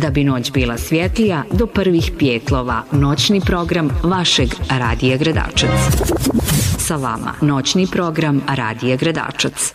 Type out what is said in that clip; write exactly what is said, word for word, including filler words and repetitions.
da bi noć bila svjetlija do prvih pjetlova. Noćni program vašeg Radija Gradačac. Sa vama noćni program Radija Gradačac.